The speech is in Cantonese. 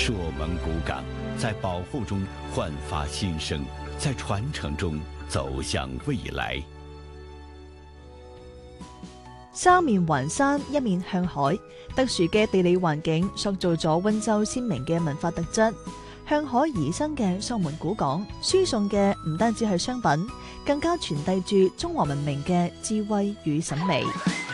朔蒙古港在保護中煥發新生，在傳承中走向未來。 三面環山，一面向海，特殊嘅地理環境塑造咗溫州鮮明嘅文化特質。向海而生嘅朔蒙古港，輸送嘅唔單止係商品，更加傳遞住中華文明嘅智慧與審美。